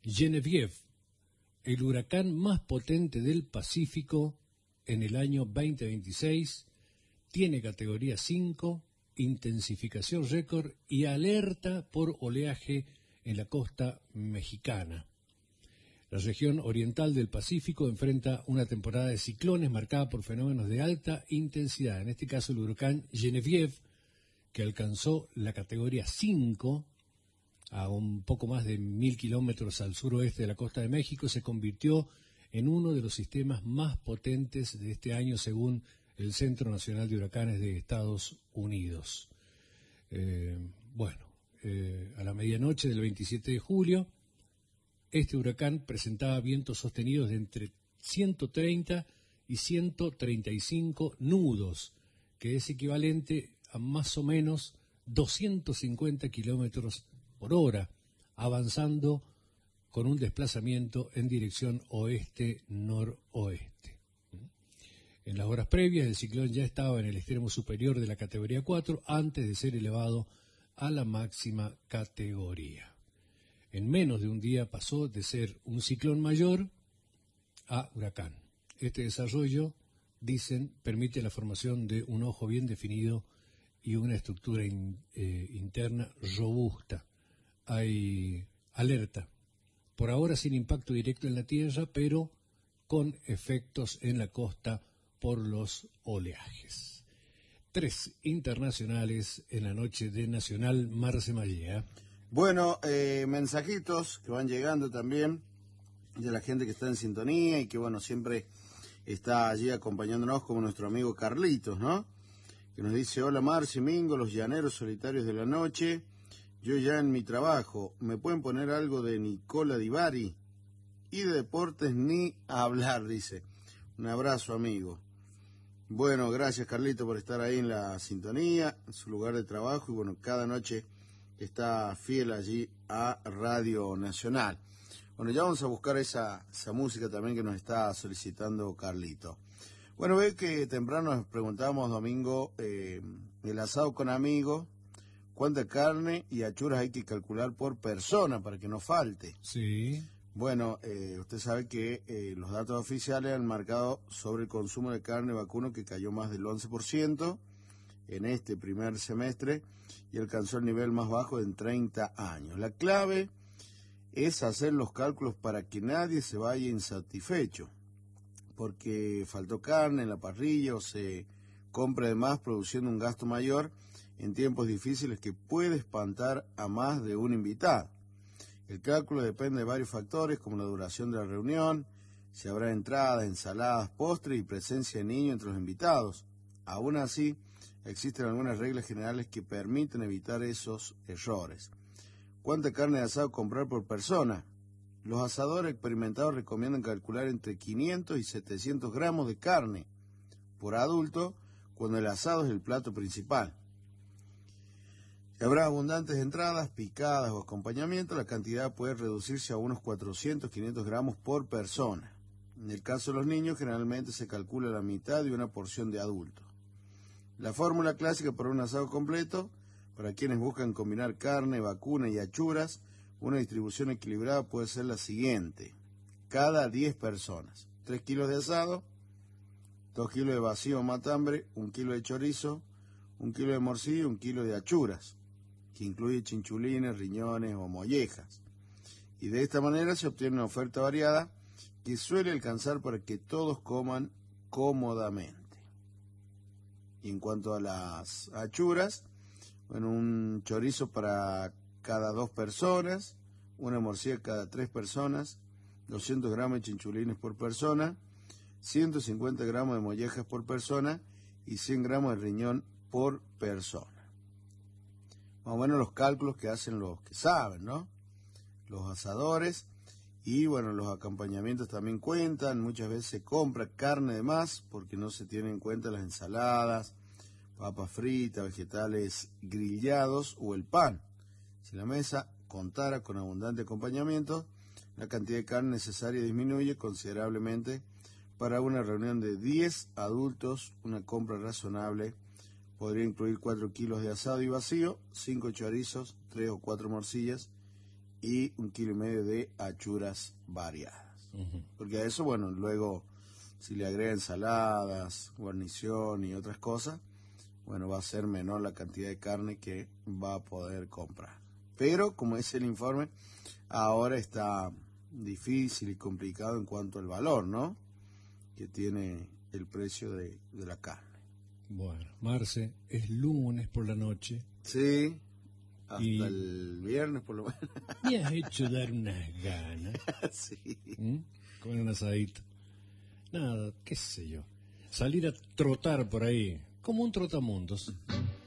Genevieve, el huracán más potente del Pacífico en el año 2026, tiene categoría 5, intensificación récord y alerta por oleaje en la costa mexicana. La región oriental del Pacífico enfrenta una temporada de ciclones marcada por fenómenos de alta intensidad. En este caso, el huracán Genevieve, que alcanzó la categoría 5 a un poco más de 1.000 kilómetros al suroeste de la costa de México, se convirtió en uno de los sistemas más potentes de este año, según el Centro Nacional de Huracanes de Estados Unidos. A la medianoche del 27 de julio, este huracán presentaba vientos sostenidos de entre 130 y 135 nudos, que es equivalente a más o menos 250 kilómetros por hora, avanzando con un desplazamiento en dirección oeste-noroeste. En las horas previas, el ciclón ya estaba en el extremo superior de la categoría 4 antes de ser elevado a la máxima categoría. En menos de un día pasó de ser un ciclón mayor a huracán. Este desarrollo, dicen, permite la formación de un ojo bien definido y una estructura interna robusta. Hay alerta, por ahora sin impacto directo en la tierra, pero con efectos en la costa por los oleajes. 3 internacionales en la noche de Nacional Marce Mallea. Bueno, mensajitos que van llegando también de la gente que está en sintonía y que, bueno, siempre está allí acompañándonos, como nuestro amigo Carlitos, ¿no? Que nos dice: hola Marce, Mingo, los llaneros solitarios de la noche. Yo ya en mi trabajo, ¿me pueden poner algo de Nicola Di Bari? Y de deportes ni hablar, dice. Un abrazo, amigo. Bueno, gracias Carlito por estar ahí en la sintonía, en su lugar de trabajo, y bueno, cada noche está fiel allí a Radio Nacional. Bueno, ya vamos a buscar esa música también que nos está solicitando Carlito. Bueno, ve que temprano nos preguntábamos, Domingo, el asado con amigos, cuánta carne y achuras hay que calcular por persona para que no falte. Sí. Bueno, usted sabe que los datos oficiales han marcado sobre el consumo de carne vacuno, que cayó más del 11% en este primer semestre y alcanzó el nivel más bajo en 30 años. La clave es hacer los cálculos para que nadie se vaya insatisfecho, porque faltó carne en la parrilla o se compra de más, produciendo un gasto mayor en tiempos difíciles que puede espantar a más de un invitado. El cálculo depende de varios factores, como la duración de la reunión, si habrá entradas, ensaladas, postres y presencia de niños entre los invitados. Aún así, existen algunas reglas generales que permiten evitar esos errores. ¿Cuánta carne de asado comprar por persona? Los asadores experimentados recomiendan calcular entre 500 y 700 gramos de carne por adulto cuando el asado es el plato principal. Si habrá abundantes entradas, picadas o acompañamiento, la cantidad puede reducirse a unos 400-500 gramos por persona. En el caso de los niños, generalmente se calcula la mitad de una porción de adulto. La fórmula clásica para un asado completo, para quienes buscan combinar carne, vacuna y achuras, una distribución equilibrada puede ser la siguiente: cada 10 personas, 3 kilos de asado, 2 kilos de vacío o matambre, 1 kilo de chorizo, 1 kilo de morcilla y 1 kilo de achuras, que incluye chinchulines, riñones o mollejas. Y de esta manera se obtiene una oferta variada que suele alcanzar para que todos coman cómodamente. Y en cuanto a las achuras, bueno, un chorizo para cada 2 personas, una morcilla cada 3 personas, 200 gramos de chinchulines por persona, 150 gramos de mollejas por persona y 100 gramos de riñón por persona. Más o menos los cálculos que hacen los que saben, ¿no? Los asadores. Y bueno, los acompañamientos también cuentan. Muchas veces se compra carne de más porque no se tienen en cuenta las ensaladas, papas fritas, vegetales grillados o el pan. Si la mesa contara con abundante acompañamiento, la cantidad de carne necesaria disminuye considerablemente. Para una reunión de 10 adultos, una compra razonable podría incluir 4 kilos de asado y vacío, 5 chorizos, 3 o 4 morcillas y 1,5 kilos de achuras variadas. Porque a eso, bueno, luego si le agrega ensaladas, guarnición y otras cosas, bueno, va a ser menor la cantidad de carne que va a poder comprar. Pero, como dice el informe, ahora está difícil y complicado en cuanto al valor, ¿no?, que tiene el precio de la carne. Bueno, Marce, es lunes por la noche. Sí, hasta el viernes por lo menos. Me has hecho dar unas ganas. Sí. Con un asadito. Nada, qué sé yo. Salir a trotar por ahí, como un trotamundos.